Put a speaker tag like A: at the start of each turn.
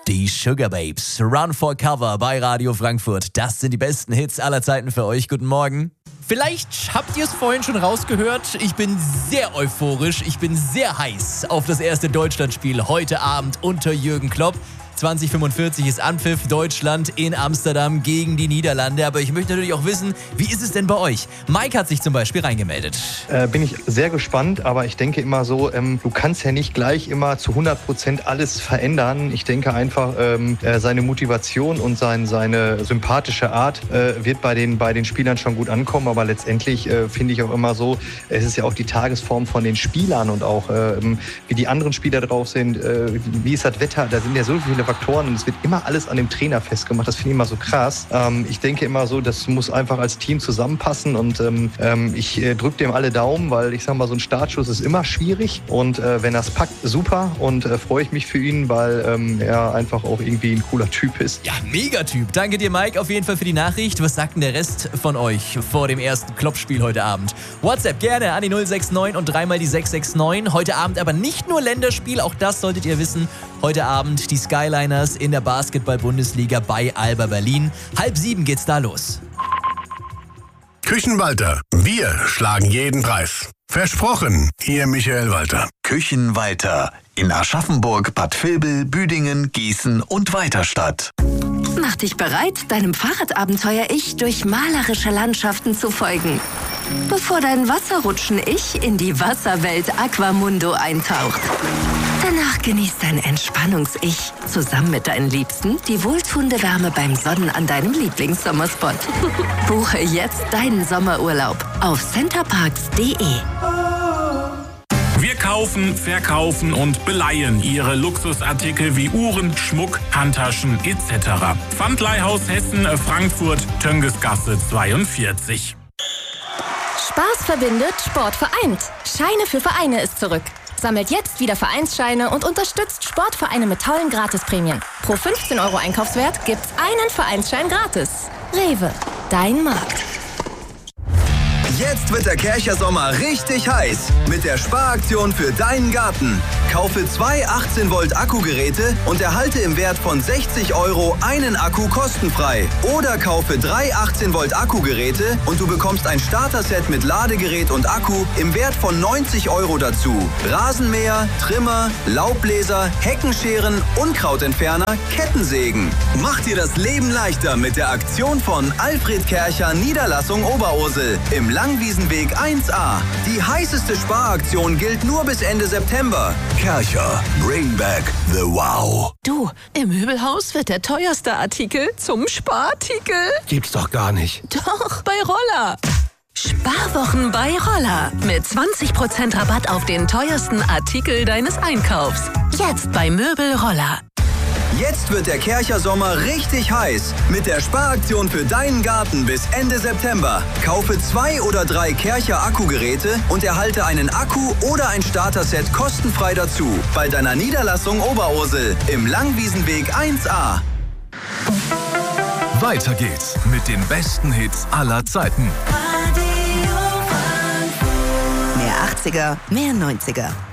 A: Die Sugar Babes, Run for Cover bei Radio Frankfurt. Das sind die besten Hits aller Zeiten für euch. Guten Morgen. Vielleicht habt ihr es vorhin schon rausgehört. Ich bin sehr euphorisch, ich bin sehr heiß auf das erste Deutschlandspiel heute Abend unter Jürgen Klopp. 2045 ist Anpfiff, Deutschland in Amsterdam gegen die Niederlande. Aber ich möchte natürlich auch wissen, wie ist es denn bei euch? Mike hat sich zum Beispiel reingemeldet.
B: Bin ich sehr gespannt, aber ich denke immer so, du kannst ja nicht gleich immer zu 100% alles verändern. Ich denke einfach, seine Motivation und seine sympathische Art wird bei den Spielern schon gut ankommen. Aber letztendlich finde ich auch immer so, es ist ja auch die Tagesform von den Spielern und auch wie die anderen Spieler drauf sind, wie ist das Wetter, da sind ja so viele Faktoren und es wird immer alles an dem Trainer festgemacht. Das finde ich immer so krass. Ich denke immer so, das muss einfach als Team zusammenpassen und ich drücke dem alle Daumen, weil ich sage mal, so ein Startschuss ist immer schwierig und wenn er es packt, super und freue ich mich für ihn, weil er einfach auch irgendwie ein cooler Typ ist.
A: Ja, Megatyp. Danke dir, Mike, auf jeden Fall für die Nachricht. Was sagt denn der Rest von euch vor dem ersten Klopp-Spiel heute Abend? WhatsApp gerne an die 069 und dreimal die 669. Heute Abend aber nicht nur Länderspiel, auch das solltet ihr wissen. Heute Abend die Skyliners in der Basketball-Bundesliga bei Alba Berlin. 6:30 geht's da los.
C: Küchenwalter. Wir schlagen jeden Preis. Versprochen, Ihr Michael Walter.
D: Küchenwalter in Aschaffenburg, Bad Vilbel, Büdingen, Gießen und Weiterstadt.
E: Mach dich bereit, deinem Fahrradabenteuer-Ich durch malerische Landschaften zu folgen, bevor dein Wasserrutschen-Ich in die Wasserwelt Aquamundo eintaucht. Danach genießt dein Entspannungs-Ich zusammen mit deinen Liebsten die wohltuende Wärme beim Sonnen an deinem Lieblingssommerspot. Buche jetzt deinen Sommerurlaub auf centerparks.de.
F: Wir kaufen, verkaufen und beleihen Ihre Luxusartikel wie Uhren, Schmuck, Handtaschen etc. Pfandleihhaus Hessen, Frankfurt, Töngesgasse 42.
G: Spaß verbindet, Sport vereint. Scheine für Vereine ist zurück. Sammelt jetzt wieder Vereinsscheine und unterstützt Sportvereine mit tollen Gratisprämien. Pro 15 € Einkaufswert gibt's einen Vereinsschein gratis. Rewe, dein Markt.
H: Jetzt wird der Kärcher Sommer richtig heiß mit der Sparaktion für deinen Garten. Kaufe 2 18-Volt-Akkugeräte und erhalte im Wert von 60 € einen Akku kostenfrei. Oder kaufe 3 18-Volt-Akkugeräte und du bekommst ein Starter-Set mit Ladegerät und Akku im Wert von 90 € dazu. Rasenmäher, Trimmer, Laubbläser, Heckenscheren, Unkrautentferner, Kettensägen. Mach dir das Leben leichter mit der Aktion von Alfred Kärcher Niederlassung Oberursel im Langwiesenweg 1a. Die heißeste Sparaktion gilt nur bis Ende September.
D: Kärcher, bring back the wow.
E: Du, im Möbelhaus wird der teuerste Artikel zum Sparartikel.
C: Gibt's doch gar nicht.
E: Doch, bei Roller. Sparwochen bei Roller. Mit 20% Rabatt auf den teuersten Artikel deines Einkaufs. Jetzt bei Möbel Roller.
H: Jetzt wird der Kärcher Sommer richtig heiß mit der Sparaktion für deinen Garten bis Ende September. Kaufe 2 oder 3 Kärcher Akkugeräte und erhalte einen Akku oder ein Starter-Set kostenfrei dazu. Bei deiner Niederlassung Oberursel im Langwiesenweg 1a.
I: Weiter geht's mit den besten Hits aller Zeiten.
E: Mehr 80er, mehr 90er.